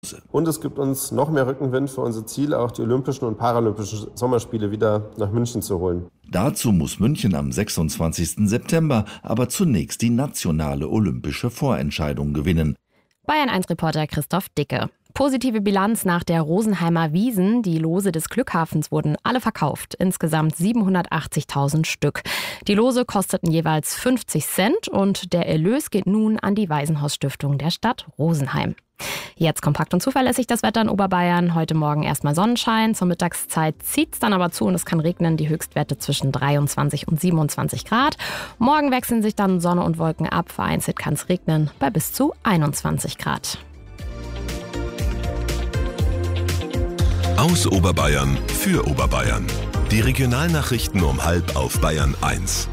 Und es gibt uns noch mehr Rückenwind für unser Ziel, auch die Olympischen und Paralympischen Sommerspiele wieder nach München zu holen. Dazu muss München am 26. September aber zunächst die nationale olympische Vorentscheidung gewinnen. Bayern-1-Reporter Christoph Dicke. Positive Bilanz nach der Rosenheimer Wiesn. Die Lose des Glückhafens wurden alle verkauft. Insgesamt 780.000 Stück. Die Lose kosteten jeweils 50 Cent und der Erlös geht nun an die Waisenhausstiftung der Stadt Rosenheim. Jetzt kompakt und zuverlässig das Wetter in Oberbayern. Heute Morgen erstmal Sonnenschein. Zur Mittagszeit zieht es dann aber zu und es kann regnen. Die Höchstwerte zwischen 23 und 27 Grad. Morgen wechseln sich dann Sonne und Wolken ab. Vereinzelt kann es regnen bei bis zu 21 Grad. Aus Oberbayern für Oberbayern. Die Regionalnachrichten um 12:30 auf Bayern 1.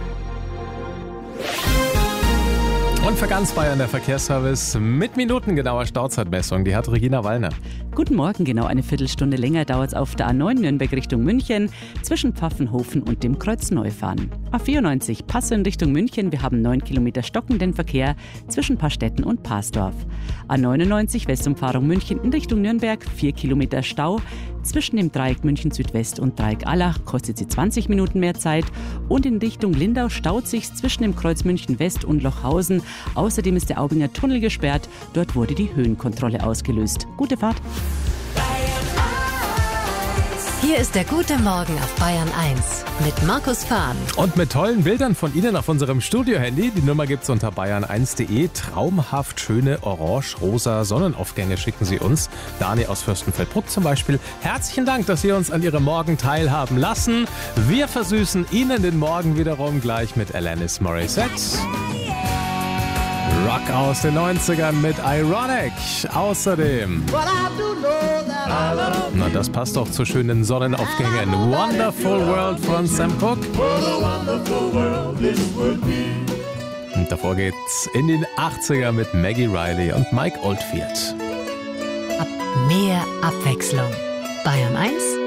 Und für ganz Bayern der Verkehrsservice mit minutengenauer Stauzeitmessung. Die hat Regina Wallner. Guten Morgen, genau eine Viertelstunde länger dauert es auf der A9 Nürnberg Richtung München zwischen Pfaffenhofen und dem Kreuz Neufahren. A94 Passau in Richtung München, wir haben 9 Kilometer stockenden Verkehr zwischen Paarstetten und Parsdorf. A99 Westumfahrung München in Richtung Nürnberg, 4 Kilometer Stau. Zwischen dem Dreieck München Südwest und Dreieck Allach kostet sie 20 Minuten mehr Zeit. Und in Richtung Lindau staut sich zwischen dem Kreuz München West und Lochhausen. Außerdem ist der Aubinger Tunnel gesperrt. Dort wurde die Höhenkontrolle ausgelöst. Gute Fahrt. Hier ist der gute Morgen auf Bayern 1 mit Markus Fahn. Und mit tollen Bildern von Ihnen auf unserem Studio-Handy. Die Nummer gibt's unter bayern1.de. Traumhaft schöne orange-rosa Sonnenaufgänge schicken Sie uns. Dani aus Fürstenfeldbruck zum Beispiel. Herzlichen Dank, dass Sie uns an Ihrem Morgen teilhaben lassen. Wir versüßen Ihnen den Morgen wiederum gleich mit Alanis Morissette. Rock aus den 90ern mit Ironic. Außerdem... Na, das passt doch zu schönen Sonnenaufgängen. Wonderful World von Sam Cooke. Und davor geht's in den 80er mit Maggie Riley und Mike Oldfield. Mehr Abwechslung. Bayern 1